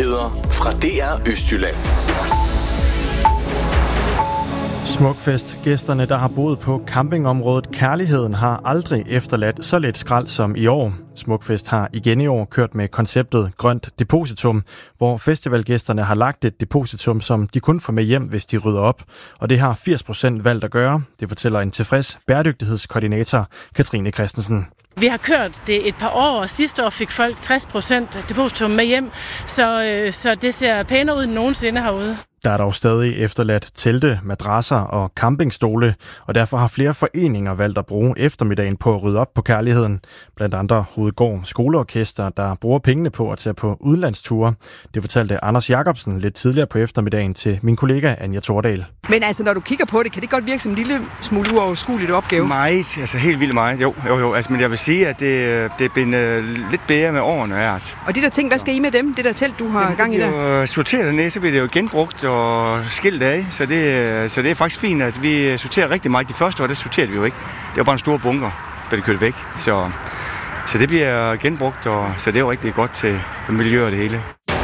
Nyheder fra DR Østjylland. Smukfest-gæsterne, der har boet på campingområdet Kærligheden, har aldrig efterladt så lidt skrald som i år. Smukfest har igen i år kørt med konceptet Grønt Depositum, hvor festivalgæsterne har lagt et depositum, som de kun får med hjem, hvis de rydder op. Og det har 80% valgt at gøre. Det fortæller en tilfreds bæredygtighedskoordinator, Katrine Christensen. Vi har kørt det et par år, og sidste år fik folk 60% depositum med hjem, så det ser pænere ud end nogensinde herude. Der er dog stadig efterladt telte, madrasser og campingstole, og derfor har flere foreninger valgt at bruge eftermiddagen på at rydde op på Kærligheden. Blandt andre Hovedgård Skoleorkester, der bruger pengene på at tage på udlandsture. Det fortalte Anders Jacobsen lidt tidligere på eftermiddagen til min kollega Anja Tordal. Men altså, når du kigger på det, kan det godt virke som en lille smule uoverskueligt opgave? Meget, altså helt vildt meget. Jo. Altså, men jeg vil sige, at det er blevet lidt bedre med årene. Altså. Og de der ting, hvad skal I med dem? Det der telt, du har gang i der? Sorteret dernede, så bliver det jo genbrugt og skilt af. Så det er faktisk fint, at vi sorterer rigtig meget. De første år, det sorterede vi jo ikke. Det var bare en stor bunker, der blev kørt væk. Så det bliver genbrugt, og så det er jo rigtig godt for miljøet og det hele.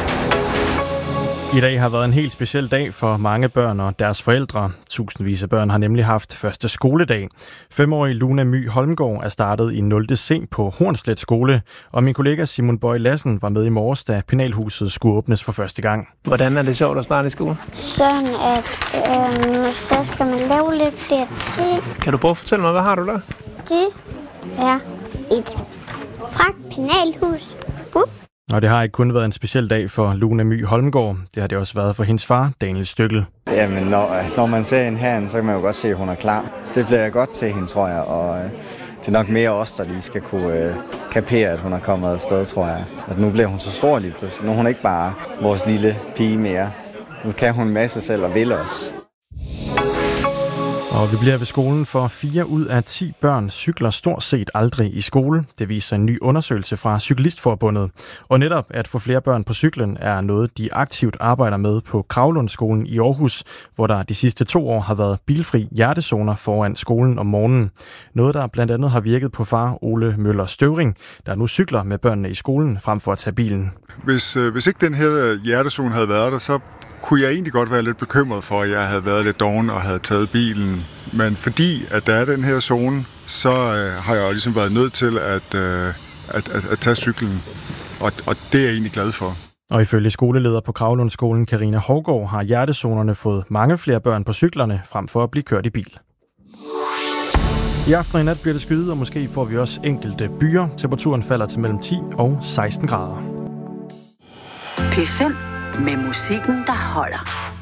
I dag har været en helt speciel dag for mange børn og deres forældre. Tusindvis af børn har nemlig haft første skoledag. 5-årige Luna My Holmgaard er startet i 0. C på Hornslet Skole, og min kollega Simon Bøje Lassen var med i morges, da penalhuset skulle åbnes for første gang. Hvordan er det sjovt at starte i skole? Sådan at så skal man lave lidt flere ting. Kan du prøve at fortælle mig, hvad har du der? Det er et fragt penalhus. Og det har ikke kun været en speciel dag for Luna My Holmgaard. Det har det også været for hendes far, Daniel Støkkel. Jamen, når man ser hende herinde, så kan man jo godt se, at hun er klar. Det bliver godt til hende, tror jeg. Og det er nok mere os, der lige skal kunne kapere, at hun er kommet afsted, tror jeg. At nu bliver hun så stor lige pludselig. Nu er hun ikke bare vores lille pige mere. Nu kan hun en masse selv og vil os. Og vi bliver ved skolen, for 4 ud af 10 børn cykler stort set aldrig i skole. Det viser en ny undersøgelse fra Cyklistforbundet. Og netop at få flere børn på cyklen er noget, de aktivt arbejder med på Kravlundskolen i Aarhus, hvor der de sidste 2 år har været bilfri hjertezoner foran skolen om morgenen. Noget, der blandt andet har virket på far Ole Møller Støvring, der nu cykler med børnene i skolen frem for at tage bilen. Hvis ikke den her hjertezone havde været der, så kunne jeg egentlig godt være lidt bekymret for, at jeg havde været lidt doven og havde taget bilen. Men fordi at der er den her zone, så har jeg ligesom været nødt til at tage cyklen. Og det er jeg egentlig glad for. Og ifølge skoleleder på Kravlundskolen, Karina Hovgaard, har hjertezonerne fået mange flere børn på cyklerne, frem for at blive kørt i bil. I aften og i nat bliver det skyet, og måske får vi også enkelte byer. Temperaturen falder til mellem 10 og 16 grader. P5 med musikken, der holder.